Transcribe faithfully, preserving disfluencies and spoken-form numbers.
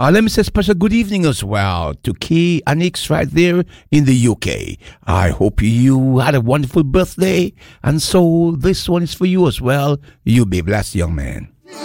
Uh, let me say special good evening as well to Key Anix right there in the U K. I hope you had a wonderful birthday. And so this one is for you as well. You be blessed, young man.